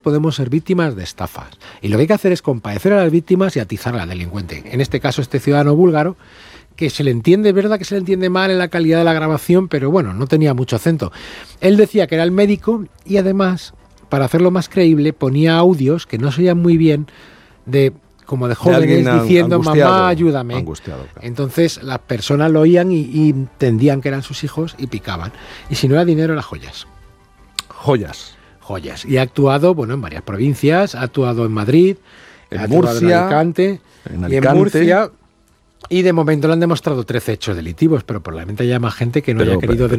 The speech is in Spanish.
podemos ser víctimas de estafas. Y lo que hay que hacer es compadecer a las víctimas y atizar al delincuente. En este caso, este ciudadano búlgaro, que se le entiende, es verdad que se le entiende mal en la calidad de la grabación, pero bueno, no tenía mucho acento. Él decía que era el médico y además, para hacerlo más creíble, ponía audios que no se oían muy bien como de jóvenes diciendo, mamá, ayúdame. Angustiado, claro. Entonces las personas lo oían y entendían que eran sus hijos y picaban. Y si no era dinero, era joyas. Joyas. Y ha actuado, bueno, en varias provincias, ha actuado en Madrid, en Murcia, en Alicante y en Murcia. Y de momento le han demostrado 13 hechos delictivos, pero probablemente haya más gente que no haya querido denunciar.